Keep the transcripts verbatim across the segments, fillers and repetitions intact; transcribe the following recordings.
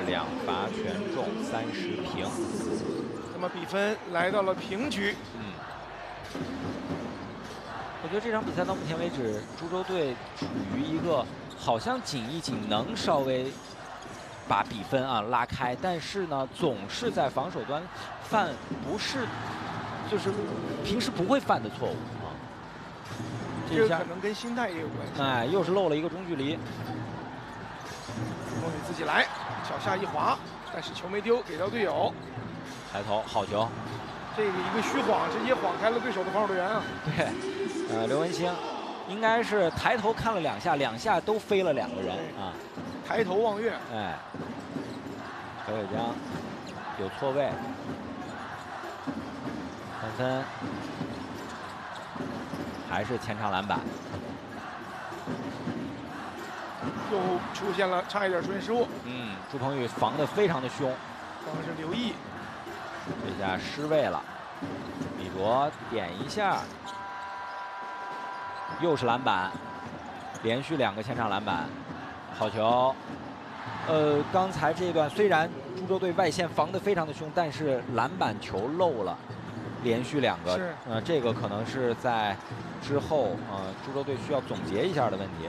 两罚全中，三十平。 那么比分来到了平局。 嗯， 我觉得这场比赛到目前为止，株洲队处于一个好像紧一紧，能稍微把比分啊拉开，但是呢，总是在防守端犯不是就是平时不会犯的错误啊。 这个可能跟心态也有关系。 哎，又是漏了一个中距离。 莫宇自己来，脚下一滑，但是球没丢，给到队友。 抬头，好球！ 这个一个虚晃，直接晃开了对手的防守队员啊。 对，呃，刘文星应该是抬头看了两下，两下都飞了两个人啊。 抬头望月。 哎，刘伟江有错位，三分。还是前场篮板， 又出现了，差一点出现失误。 嗯，朱鹏宇防得非常的凶， 防的是刘毅， 这下失位了。李卓点一下，又是篮板，连续两个前场篮板，好球。呃，刚才这段虽然株洲队外线防得非常的凶，但是篮板球漏了。连续两个，呃，这个可能是在之后，呃，株洲队需要总结一下的问题。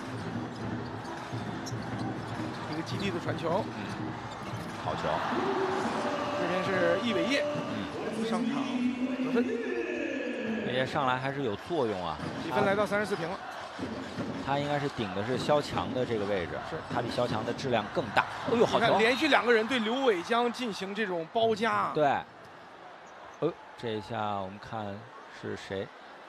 一个极力的传球， 嗯，好球。 这边是易伟业，嗯，上场得分。 伟业上来还是有作用啊。 比分来到三十四平了。 他应该是顶的是肖强的这个位置， 是他比肖强的质量更大。哎呦，好球！ 连续两个人对刘伟江进行这种包夹。 对。呃，这一下我们看是谁？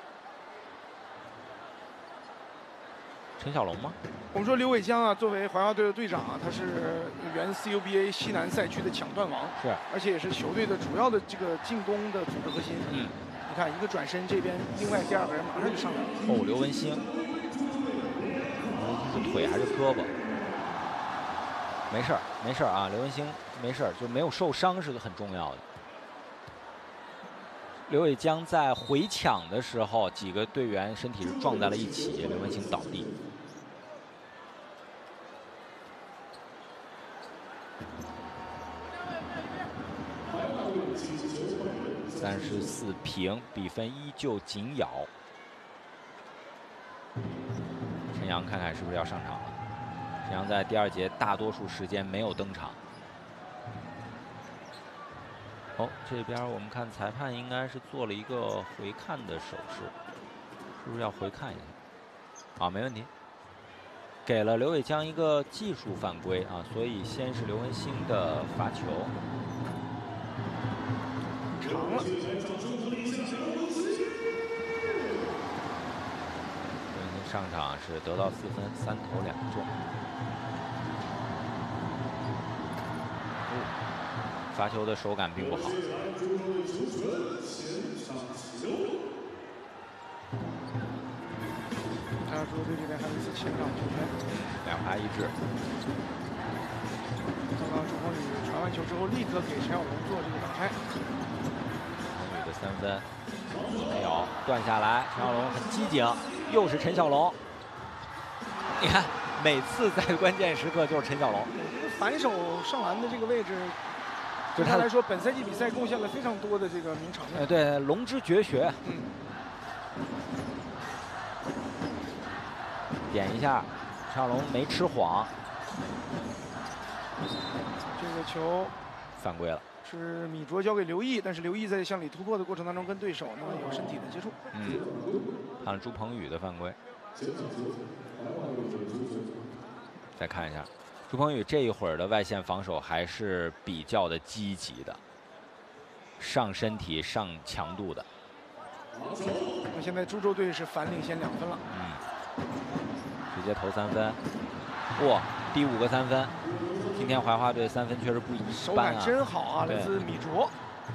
陈小龙吗？ 我们说刘伟江啊，作为怀化队的队长啊，他是原 C U B A 西南赛区的抢断王， 是， 而且也是球队的主要的这个进攻的组织核心。 嗯， 你看一个转身，这边另外第二个人马上就上来了。 哦，刘文星，刘文星是腿还是胳膊？没事儿，没事儿啊，刘文星没事儿，就没有受伤是很重要的。刘伟江在回抢的时候，几个队员身体是撞在了一起，刘文星倒地。三十四平，比分依旧紧咬。陈阳看看是不是要上场了？陈阳在第二节大多数时间没有登场。哦，这边我们看裁判应该是做了一个回看的手势，是不是要回看一下？啊，没问题，给了刘伟江一个技术犯规啊，所以先是刘文星的罚球， 长了。刘文星上场是得到四分，三投两中。罚球的手感并不好。 看到株洲队这边还有一次前场球权， 两罚一掷。 刚刚朱鹏宇传完球之后，立刻给陈小龙做这个打开。 朱鹏宇的三分没有断下来，陈小龙很机警，又是陈小龙。你看，每次在关键时刻就是陈小龙。 反手上篮的这个位置。对他来说，本赛季比赛贡献了非常多的这个名场面。 呃，对，龙之绝学。 嗯。 点一下，陈小龙没吃晃。 这个球犯规了， 是米卓交给刘毅，但是刘毅在向里突破的过程当中，跟对手呢有身体的接触。 嗯。看朱鹏宇的犯规。再看一下。朱鹏宇这一会儿的外线防守还是比较的积极的，上身体、上强度的。 那现在株洲队是反领先两分了。 嗯，直接投三分，哇，第五个三分。今天怀化队三分确实不一般啊， 手感真好啊，来自米卓。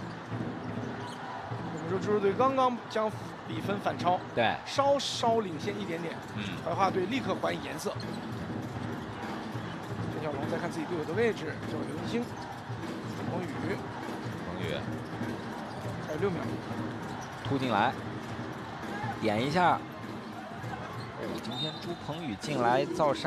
我们说株洲队刚刚将比分反超， 对， 稍稍领先一点点。 嗯， 怀化队立刻还以颜色。陈小龙再看自己队友的位置，叫刘文星、朱鹏宇。 朱鹏宇还有六秒， 突进来，点一下。哦，今天朱鹏宇进来造杀。